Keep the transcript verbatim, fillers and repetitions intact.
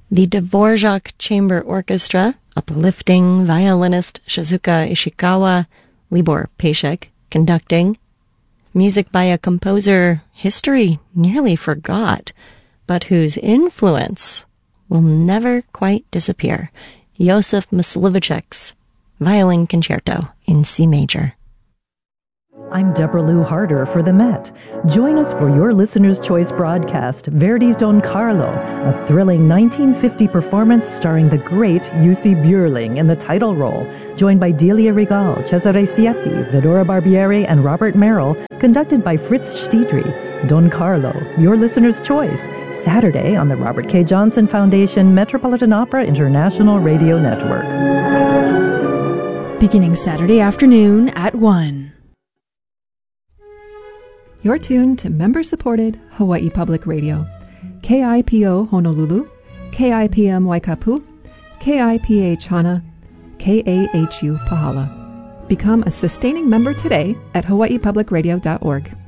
The Dvorak Chamber Orchestra, uplifting violinist Shizuka Ishikawa, Libor Pashek conducting. Music by a composer history nearly forgot, but whose influence will never quite disappear. Josef Mysliveček's Violin Concerto in C major. I'm Deborah Lou Harder for the Met. Join us for your Listener's Choice broadcast, Verdi's Don Carlo, a thrilling nineteen fifty performance starring the great Jussi Björling in the title role, joined by Delia Regal, Cesare Siepi, Vidora Barbieri, and Robert Merrill, conducted by Fritz Stiedry. Don Carlo, your Listener's Choice, Saturday on the Robert K. Johnson Foundation Metropolitan Opera International Radio Network. Beginning Saturday afternoon at one. You're tuned to member-supported Hawaii Public Radio. K I P O Honolulu, K I P M Waikapu, K I P H Hana, K A H U Pahala. Become a sustaining member today at hawaii public radio dot org.